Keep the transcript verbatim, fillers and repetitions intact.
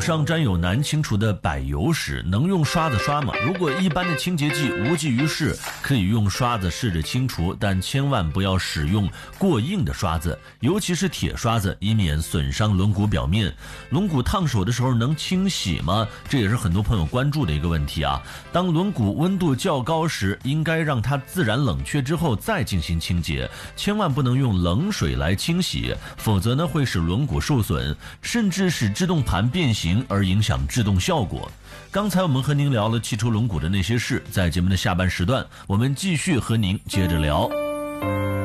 上沾有难清除的柏油时，能用刷子刷吗？如果一般的清洁剂无济于事，可以用刷子试着清除，但千万不要使用过硬的刷子，尤其是铁刷子，以免损伤轮毂表面。轮毂烫手的时候能清洗吗？这也是很多朋友关注的一个问题啊。当轮毂温度较高时，应该让它自然冷却之后再进行清洁，千万不能用冷水来清洗，否则呢会使轮毂受损，甚至使制动盘变形而影响制动效果。刚才我们和您聊了汽车轮毂的那些事，在节目的下半时段，我们继续和您接着聊。